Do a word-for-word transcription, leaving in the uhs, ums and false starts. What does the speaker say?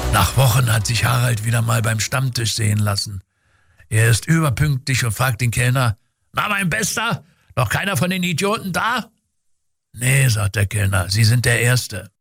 Nach Wochen hat sich Harald wieder mal beim Stammtisch sehen lassen. Er ist überpünktlich und fragt den Kellner, »Na, mein Bester, noch keiner von den Idioten da?« »Nee«, sagt der Kellner, »Sie sind der Erste.«